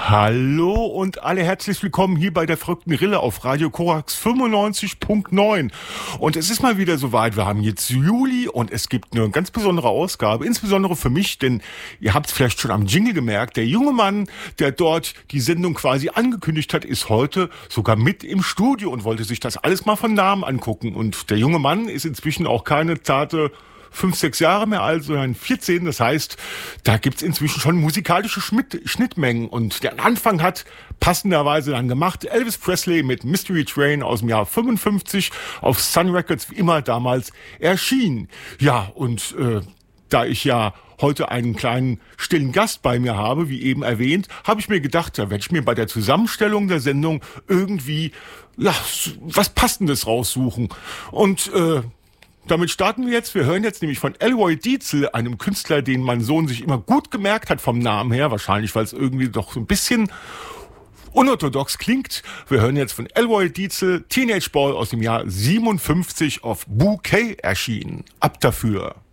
Hallo und alle herzlich willkommen hier bei der verrückten Rille auf Radio Korax 95.9. Und es ist mal wieder soweit, wir haben jetzt Juli und es gibt eine ganz besondere Ausgabe, insbesondere für mich, denn ihr habt es vielleicht schon am Jingle gemerkt, der junge Mann, der dort die Sendung quasi angekündigt hat, ist heute sogar mit im Studio und wollte sich das alles mal von Namen angucken. Und der junge Mann ist inzwischen auch keine zarte 5, 6 Jahre mehr alt, sondern 14. Das heißt, da gibt's inzwischen schon musikalische Schnittmengen. Und der Anfang hat passenderweise dann gemacht Elvis Presley mit Mystery Train aus dem Jahr 55 auf Sun Records, wie immer damals erschien. Ja, und da ich ja heute einen kleinen stillen Gast bei mir habe, wie eben erwähnt, habe ich mir gedacht, da werde ich mir bei der Zusammenstellung der Sendung irgendwie was Passendes raussuchen. Und damit starten wir jetzt. Wir hören jetzt nämlich von Elroy Dietzel, einem Künstler, den mein Sohn sich immer gut gemerkt hat vom Namen her. Wahrscheinlich, weil es irgendwie doch so ein bisschen unorthodox klingt. Wir hören jetzt von Elroy Dietzel, Teenage Boy aus dem Jahr 57 auf Bouquet erschienen. Ab dafür.